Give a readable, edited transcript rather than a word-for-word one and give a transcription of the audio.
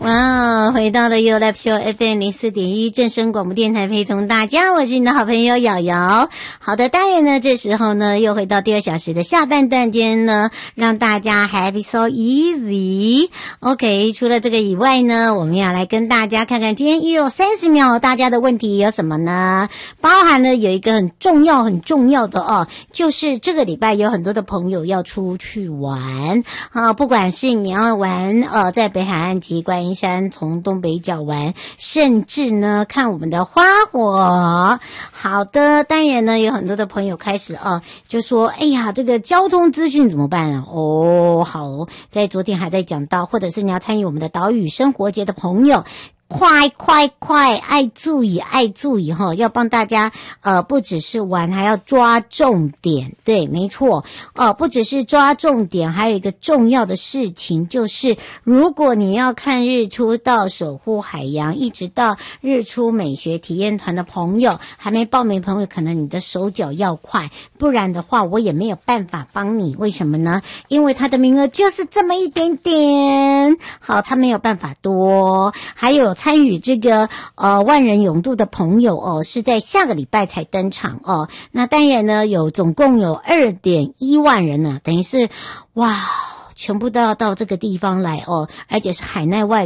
哇，回到了 You Live Show FM 04.1正声广播电台，陪同大家，我是你的好朋友瑶瑶。好的，当然呢，这时候呢，又回到第2小时的下半段间呢，让大家 Happy So Easy。OK， 除了这个以外呢，我们要来跟大家看看今天1有30秒，大家的问题有什么呢？包含了有一个很重要的哦，就是这个礼拜有很多的朋友要出去玩啊，不管是你要玩在北海岸及观音山从东北角玩，甚至呢看我们的花火。好的，当然呢有很多的朋友开始就说哎呀这个交通资讯怎么办啊？好，在昨天还在讲到，或者是你要参与我们的岛屿生活节的朋友，快爱注意哈，要帮大家不只是玩，还要抓重点。对，没错不只是抓重点，还有一个重要的事情，就是如果你要看日出到守护海洋一直到日出美学体验团的朋友，还没报名的朋友，可能你的手脚要快，不然的话我也没有办法帮你。为什么呢？因为他的名额就是这么一点点，好，他没有办法多。还有参与这个万人泳渡的朋友是在下个礼拜才登场那当然呢总共有 2.1 万人呢，等于是哇全部都要到这个地方来而且是海内外